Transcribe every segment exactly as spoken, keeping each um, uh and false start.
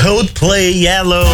Coldplay Yellow.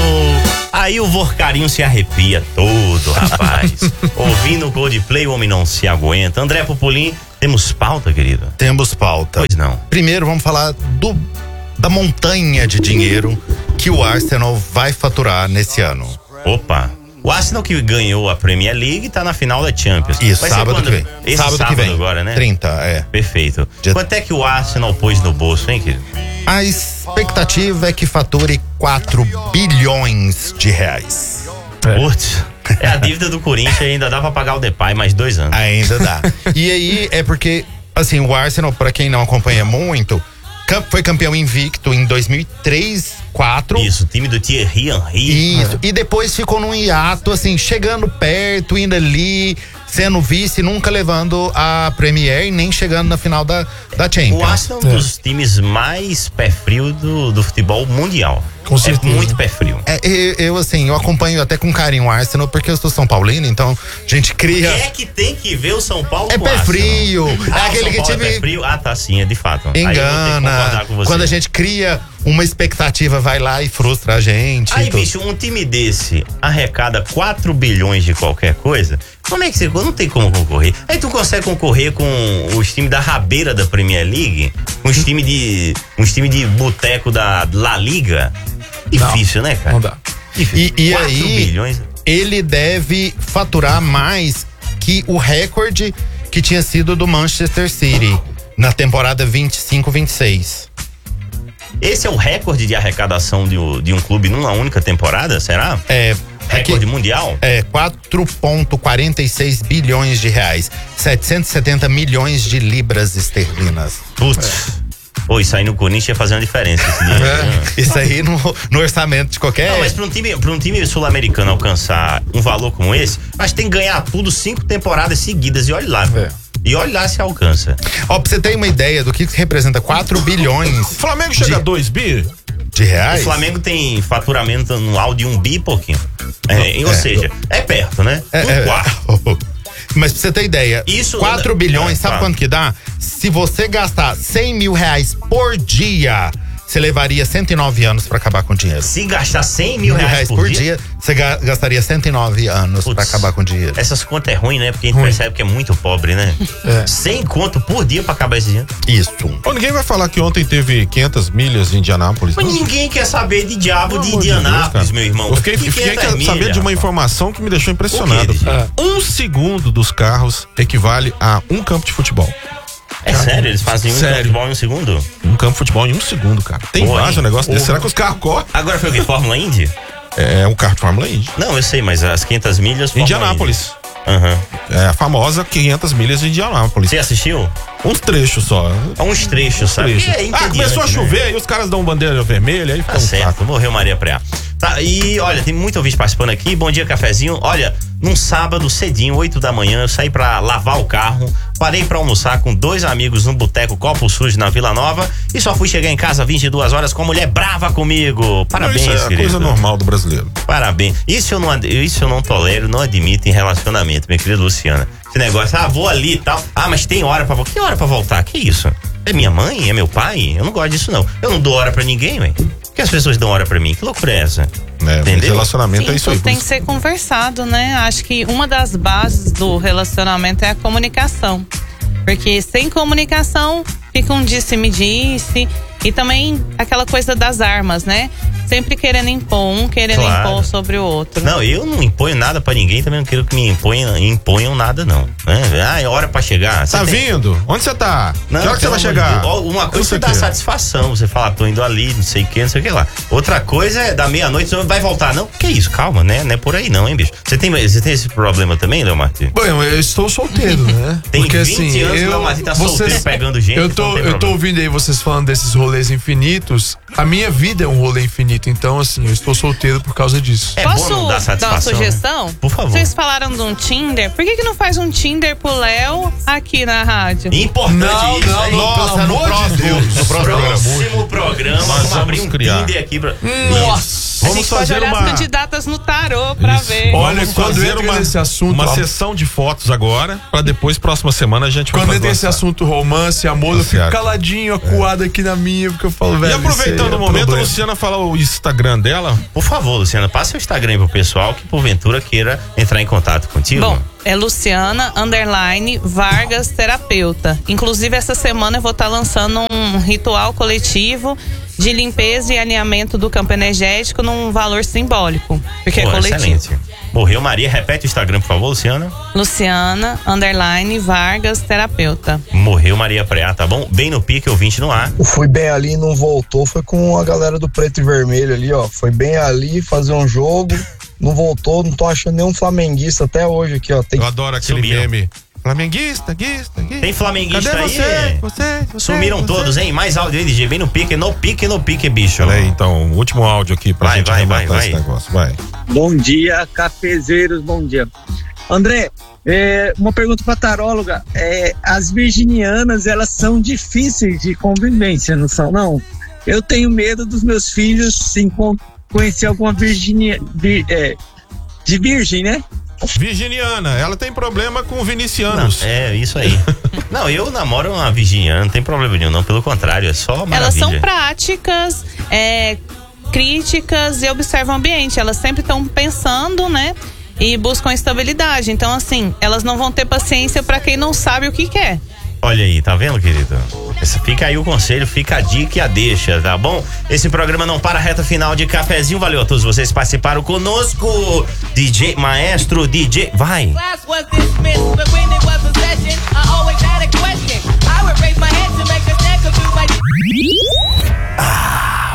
Aí o Vorcarinho se arrepia todo, rapaz. Ouvindo o Coldplay, o homem não se aguenta. André Pupulim, temos pauta, querido? Temos pauta. Pois não. Primeiro vamos falar do, da montanha de dinheiro que o Arsenal vai faturar nesse ano. Opa. O Arsenal que ganhou a Premier League tá na final da Champions. Isso, vai sábado que vem. Esse sábado, sábado que vem. agora, né? trinta, é. Perfeito. Dia... Quanto é que o Arsenal pôs no bolso, hein, querido? A expectativa é que fature quatro bilhões de reais. É. Putz, é a dívida do Corinthians, ainda dá pra pagar o Depay mais dois anos. Ainda dá. E aí é porque, assim, o Arsenal, pra quem não acompanha muito, foi campeão invicto em dois mil e três, quatro. Isso, o time do Thierry Henry. Isso, é. E depois ficou num hiato, assim, chegando perto, indo ali, sendo vice, nunca levando a Premier e nem chegando na final da, da Champions. O Arsenal é um dos times mais pé frio do, do futebol mundial. Com certeza. É muito pé frio. É, eu, eu, assim, eu acompanho até com carinho o Arsenal, porque eu sou São Paulino, então a gente cria... Quem é que tem que ver o São Paulo é com pé Arsenal? frio. Ah, é aquele São que Paulo time... é pé frio? Ah, tá, sim, é de fato. Engana. Quando a gente cria uma expectativa, vai lá e frustra a gente. Aí, bicho, um time desse arrecada quatro bilhões de qualquer coisa, como é que você... Não tem como concorrer. Aí tu consegue concorrer com os times da rabeira da Premier League, com os times de... uns times de boteco da La Liga. Difícil, não, né, cara? Não dá. E, e aí, bilhões. Ele deve faturar mais que o recorde que tinha sido do Manchester City na temporada vinte e cinco, vinte e seis. Esse é o recorde de arrecadação de, de um clube numa única temporada, será? É. Recorde é que, mundial? É, quatro vírgula quarenta e seis bilhões de reais. setecentos e setenta milhões de libras esterlinas. Putz. É. Pô, isso aí no Corinthians ia fazer uma diferença. Esse dinheiro, é, né? Isso aí no, no orçamento de qualquer... Não, mas pra um time, pra um time sul-americano alcançar um valor como esse, acho que tem que ganhar tudo cinco temporadas seguidas. E olha lá, é. E olha lá se alcança. Ó, pra você ter uma ideia do que representa quatro bilhões... O Flamengo chega de, a dois bi? De reais? O Flamengo tem faturamento anual de um bi e pouquinho. É, ou é, seja, é perto, né? É, um é, quarto. Mas pra você ter ideia, isso quatro bilhões, é, sabe claro. Quanto que dá? Se você gastar cem mil reais por dia, você levaria cento e nove anos pra acabar com o dinheiro. Se gastar cem mil reais, reais por, por dia, dia, você gastaria cento e nove anos Puts, pra acabar com o dinheiro. Essas contas é ruim, né? Porque a gente ruim. percebe que é muito pobre, né? É. cem conto por dia pra acabar esse dinheiro. Isso. Oh, ninguém vai falar que ontem teve quinhentas milhas em Indianápolis. Mas ninguém quer saber de diabo de Indianápolis, de Deus, meu irmão. Eu fiquei, fiquei quer milha, saber de uma informação que me deixou impressionado. É. Um segundo dos carros equivale a um campo de futebol. É cara, sério? Eles fazem um sério? campo de futebol em um segundo? Um campo de futebol em um segundo, cara. Tem mais um negócio desse. Será que os carros correm? Agora foi o que? Fórmula Indy? É um carro de Fórmula Indy. Não, eu sei, mas as quinhentas milhas... Indianápolis. Uhum. É a famosa quinhentas milhas de Indianápolis. Você assistiu? Uns trechos só. Uns trechos, Uns sabe? Trechos. É ah, começou a chover, aí né? Os caras dão bandeira vermelha, aí tá certo, saco. Morreu Maria Preá. Tá, e olha, tem muito ouvinte participando aqui. Bom dia, cafezinho. Olha, num sábado cedinho, oito da manhã, eu saí pra lavar o carro, parei pra almoçar com dois amigos no boteco Copo Sujo na Vila Nova e só fui chegar em casa vinte e duas horas com a mulher brava comigo. Parabéns, não, isso é querido. Coisa normal do brasileiro. Parabéns. Isso eu não, isso eu não tolero, não admito em relacionamento, minha querida Luciana. Esse negócio, ah, vou ali e tal. Ah, mas tem hora pra voltar. Que hora pra voltar? Que isso? É minha mãe? É meu pai? Eu não gosto disso, não. Eu não dou hora pra ninguém, velho. Por que as pessoas dão hora pra mim? Que loucura é essa? É, entendeu? Relacionamento Sim, é isso aí. Tem que ser conversado, né? Acho que uma das bases do relacionamento é a comunicação. Porque sem comunicação fica um disse-me-disse. E também aquela coisa das armas, né? Sempre querendo impor, um querendo claro. impor sobre o outro. Não, eu não imponho nada pra ninguém, também não quero que me imponham, imponham nada, não. Ah, é hora pra chegar. Cê tá tem... vindo? Onde você tá? Não, que hora que você vai chegar? De uma coisa você dá satisfação, você fala, tô indo ali, não sei o que, não sei o que lá. Outra coisa é da meia-noite, você vai voltar, não? Que isso, calma, né? Não é por aí não, hein, bicho? Você tem, você tem esse problema também, Léo Martins? Bom, eu estou solteiro, né? Tem Porque, vinte assim, anos que o Léo Martins tá vocês, solteiro pegando gente. Eu tô, eu tô ouvindo aí vocês falando desses rolês infinitos. A minha vida é um rolê infinito, então assim, eu estou solteiro por causa disso. É Posso bom não dar satisfação, dar uma sugestão? Né? Por favor. Vocês falaram de um Tinder, por que que não faz um Tinder pro Léo aqui na rádio? Importante não, isso, não, hein? não, pelo amor de Deus. No próximo programa, vamos abrir um criar. Tinder aqui pra... Nossa! A gente pode olhar uma... as candidatas no tarô pra Isso. ver. Olha, Vamos quando fazer entra uma, nesse assunto, uma ó, sessão de fotos agora, pra depois, próxima semana, a gente vai quando fazer entra esse essa- assunto romance, amor, Tá eu fico certo. caladinho, acuado aqui na minha, porque eu falo, velho. E aproveitando isso aí é o momento, a problema. Luciana fala o Instagram dela. Por favor, Luciana, passe o Instagram pro pessoal que porventura queira entrar em contato contigo. Bom, é Luciana, underline, Vargas, terapeuta. Inclusive, essa semana eu vou estar lançando um ritual coletivo de limpeza e alinhamento do campo energético num valor simbólico, porque Pô, é coletivo. excelente. Morreu Maria, repete o Instagram, por favor, Luciana. Luciana, underline, Vargas, terapeuta. Morreu Maria Preá, tá bom? Bem no pique, ouvinte no ar. Eu fui bem ali e não voltou, foi com a galera do preto e vermelho ali, ó. Foi bem ali fazer um jogo, não voltou, não tô achando nenhum flamenguista até hoje aqui, ó. Tem... Eu adoro aquele Sumiram. meme. Flamenguista, guista, guista. Tem flamenguista Cadê aí? você? Você, você? Sumiram você? todos, hein? Mais áudio aí, D J. Bem no pique, no pique, no pique, bicho. Peraí, então, o último áudio aqui pra Vai, gente vai, arrematar vai, esse vai. negócio. Vai. Bom dia, cafezeiros, bom dia. André, é, uma pergunta para taróloga. É, as virginianas, elas são difíceis de convivência, não são, não? Eu tenho medo dos meus filhos se encon- conhecer alguma virginia, vir, é, de virgem, né? Virginiana, ela tem problema com vinicianos. Não, é, isso aí. Não, eu namoro uma virginiana, não tem problema nenhum, não. Pelo contrário, é só maravilha. Elas são práticas, é, críticas e observam o ambiente. Elas sempre estão pensando, né? E buscam estabilidade. Então, assim, elas não vão ter paciência para quem não sabe o que quer. Olha aí, tá vendo, querido? Esse, fica aí o conselho, fica a dica e a deixa, tá bom? Esse programa não para, reta final de cafezinho. Valeu a todos vocês que participaram conosco. D J Maestro, D J, vai. Class was dismissed, but when it was a session, I always had a question. I would raise my hand